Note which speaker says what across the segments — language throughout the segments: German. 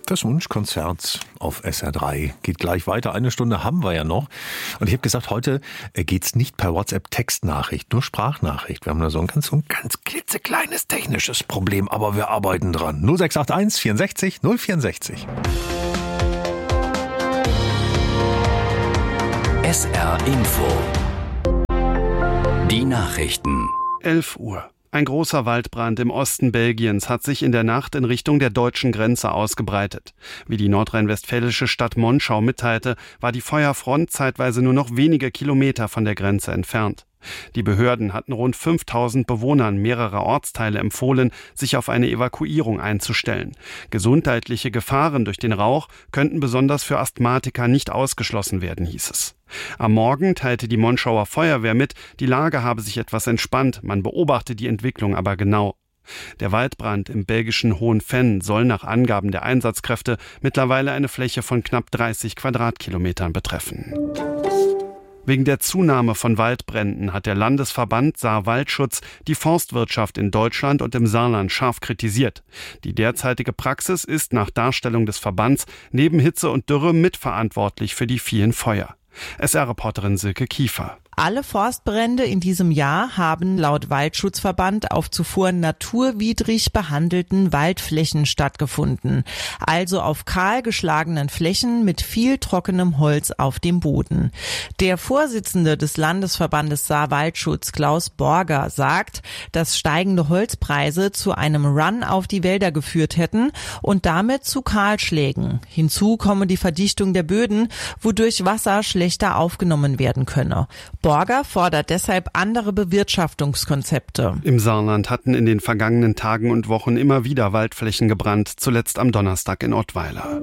Speaker 1: Das Wunschkonzert auf SR3 geht gleich weiter. 1 Stunde haben wir ja noch. Und ich habe gesagt, heute geht's nicht per WhatsApp-Textnachricht, nur Sprachnachricht. Wir haben da so ein ganz klitzekleines technisches Problem, aber wir arbeiten dran. 0681 64 064.
Speaker 2: SR Info. Die Nachrichten.
Speaker 3: 11 Uhr. Ein großer Waldbrand im Osten Belgiens hat sich in der Nacht in Richtung der deutschen Grenze ausgebreitet. Wie die nordrhein-westfälische Stadt Monschau mitteilte, war die Feuerfront zeitweise nur noch wenige Kilometer von der Grenze entfernt. Die Behörden hatten rund 5000 Bewohnern mehrerer Ortsteile empfohlen, sich auf eine Evakuierung einzustellen. Gesundheitliche Gefahren durch den Rauch könnten besonders für Asthmatiker nicht ausgeschlossen werden, hieß es. Am Morgen teilte die Monschauer Feuerwehr mit, die Lage habe sich etwas entspannt, man beobachte die Entwicklung aber genau. Der Waldbrand im belgischen Hohenfenn soll nach Angaben der Einsatzkräfte mittlerweile eine Fläche von knapp 30 Quadratkilometern betreffen. Wegen der Zunahme von Waldbränden hat der Landesverband Saar-Waldschutz die Forstwirtschaft in Deutschland und im Saarland scharf kritisiert. Die derzeitige Praxis ist nach Darstellung des Verbands neben Hitze und Dürre mitverantwortlich für die vielen Feuer. SR-Reporterin Silke Kiefer.
Speaker 4: Alle Forstbrände in diesem Jahr haben laut Waldschutzverband auf zuvor naturwidrig behandelten Waldflächen stattgefunden, also auf kahl geschlagenen Flächen mit viel trockenem Holz auf dem Boden. Der Vorsitzende des Landesverbandes Saar-Waldschutz, Klaus Borger, sagt, dass steigende Holzpreise zu einem Run auf die Wälder geführt hätten und damit zu Kahlschlägen. Hinzu komme die Verdichtung der Böden, wodurch Wasser schlechter aufgenommen werden könne. Borger fordert deshalb andere Bewirtschaftungskonzepte.
Speaker 3: Im Saarland hatten in den vergangenen Tagen und Wochen immer wieder Waldflächen gebrannt, zuletzt am Donnerstag in Ottweiler.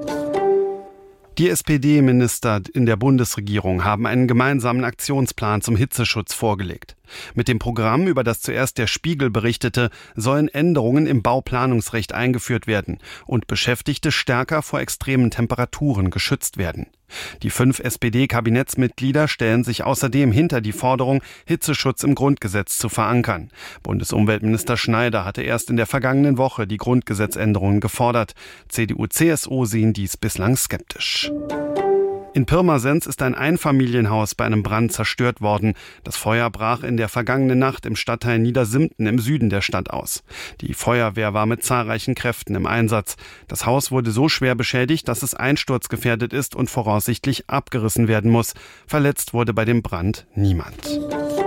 Speaker 3: Die SPD-Minister in der Bundesregierung haben einen gemeinsamen Aktionsplan zum Hitzeschutz vorgelegt. Mit dem Programm, über das zuerst der Spiegel berichtete, sollen Änderungen im Bauplanungsrecht eingeführt werden und Beschäftigte stärker vor extremen Temperaturen geschützt werden. Die 5 SPD-Kabinettsmitglieder stellen sich außerdem hinter die Forderung, Hitzeschutz im Grundgesetz zu verankern. Bundesumweltminister Schneider hatte erst in der vergangenen Woche die Grundgesetzänderungen gefordert. CDU, CSU sehen dies bislang skeptisch. In Pirmasens ist ein Einfamilienhaus bei einem Brand zerstört worden. Das Feuer brach in der vergangenen Nacht im Stadtteil Niedersimpten im Süden der Stadt aus. Die Feuerwehr war mit zahlreichen Kräften im Einsatz. Das Haus wurde so schwer beschädigt, dass es einsturzgefährdet ist und voraussichtlich abgerissen werden muss. Verletzt wurde bei dem Brand niemand.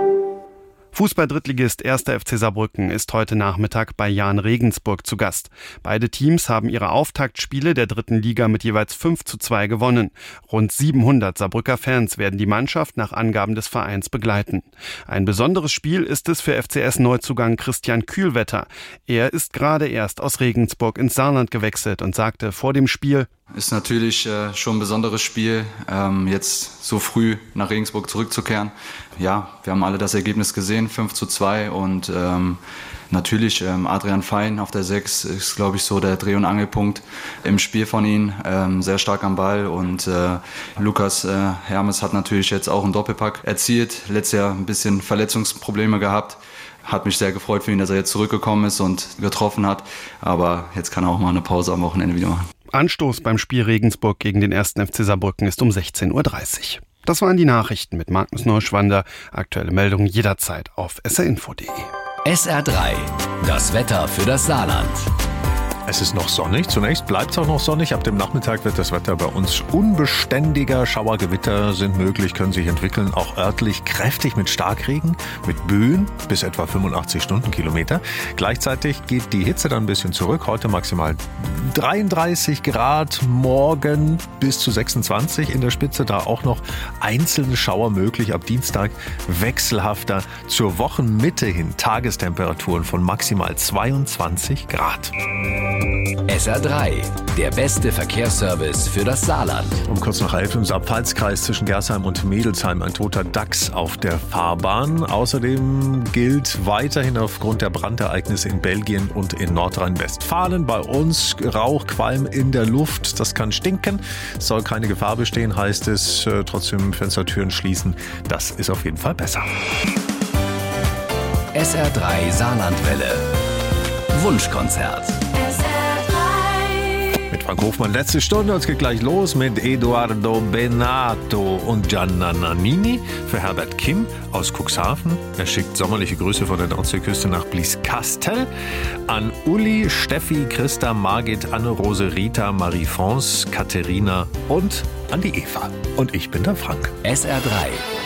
Speaker 3: Fußball-Drittligist 1. FC Saarbrücken ist heute Nachmittag bei Jahn Regensburg zu Gast. Beide Teams haben ihre Auftaktspiele der 3. Liga mit jeweils 5:2 gewonnen. Rund 700 Saarbrücker Fans werden die Mannschaft nach Angaben des Vereins begleiten. Ein besonderes Spiel ist es für FCS-Neuzugang Christian Kühlwetter. Er ist gerade erst aus Regensburg ins Saarland gewechselt und sagte vor dem Spiel:
Speaker 5: Ist natürlich schon ein besonderes Spiel, jetzt so früh nach Regensburg zurückzukehren. Ja, wir haben alle das Ergebnis gesehen, 5:2 und natürlich Adrian Fein auf der 6 ist, glaube ich, so der Dreh- und Angelpunkt im Spiel von ihm, sehr stark am Ball und Lukas Hermes hat natürlich jetzt auch einen Doppelpack erzielt, letztes Jahr ein bisschen Verletzungsprobleme gehabt. Hat mich sehr gefreut für ihn, dass er jetzt zurückgekommen ist und getroffen hat, aber jetzt kann er auch mal eine Pause am Wochenende wieder machen.
Speaker 3: Anstoß beim Spiel Regensburg gegen den 1. FC Saarbrücken ist um 16:30 Uhr. Das waren die Nachrichten mit Magnus Neuschwander. Aktuelle Meldungen jederzeit auf srinfo.de.
Speaker 2: SR3, das Wetter für das Saarland.
Speaker 1: Es ist noch sonnig. Zunächst bleibt es auch noch sonnig. Ab dem Nachmittag wird das Wetter bei uns unbeständiger. Schauergewitter sind möglich, können sich entwickeln, auch örtlich kräftig mit Starkregen, mit Böen bis etwa 85 Stundenkilometer. Gleichzeitig geht die Hitze dann ein bisschen zurück. Heute maximal 33 Grad, morgen bis zu 26 in der Spitze. Da auch noch einzelne Schauer möglich. Ab Dienstag wechselhafter. Zur Wochenmitte hin Tagestemperaturen von maximal 22 Grad.
Speaker 2: SR3, der beste Verkehrsservice für das Saarland.
Speaker 1: Um kurz nach 11 im Saar-Pfalz-Kreis zwischen Gersheim und Mädelsheim ein toter Dachs auf der Fahrbahn. Außerdem gilt weiterhin aufgrund der Brandereignisse in Belgien und in Nordrhein-Westfalen bei uns Rauch, Qualm in der Luft. Das kann stinken. Es soll keine Gefahr bestehen, heißt es. Trotzdem Fenstertüren schließen. Das ist auf jeden Fall besser.
Speaker 2: SR3 Saarlandwelle. Wunschkonzert.
Speaker 1: Mit Frank Frank Hofmann, letzte Stunde. Es geht gleich los mit Eduardo Benato und Gianna Nannini für Herbert Kim aus Cuxhaven. Er schickt sommerliche Grüße von der Nordseeküste nach Blieskastel an Uli, Steffi, Christa, Margit, Anne-Rose, Rita, Marie-France, Katharina und an die Eva. Und ich bin der Frank.
Speaker 2: SR3